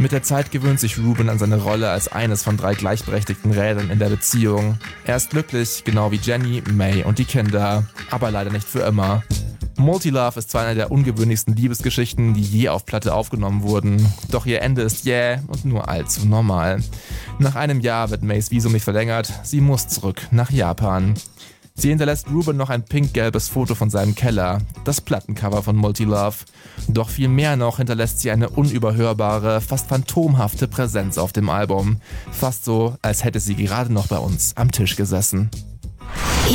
Mit der Zeit gewöhnt sich Ruben an seine Rolle als eines von 3 gleichberechtigten Rädern in der Beziehung. Er ist glücklich, genau wie Jenny, May und die Kinder, aber leider nicht für immer. Multilove ist zwar eine der ungewöhnlichsten Liebesgeschichten, die je auf Platte aufgenommen wurden, doch ihr Ende ist jäh und nur allzu normal. Nach einem Jahr wird Mays Visum nicht verlängert, sie muss zurück nach Japan. Sie hinterlässt Ruben noch ein pink-gelbes Foto von seinem Keller, das Plattencover von Multilove. Doch viel mehr noch hinterlässt sie eine unüberhörbare, fast phantomhafte Präsenz auf dem Album. Fast so, als hätte sie gerade noch bei uns am Tisch gesessen.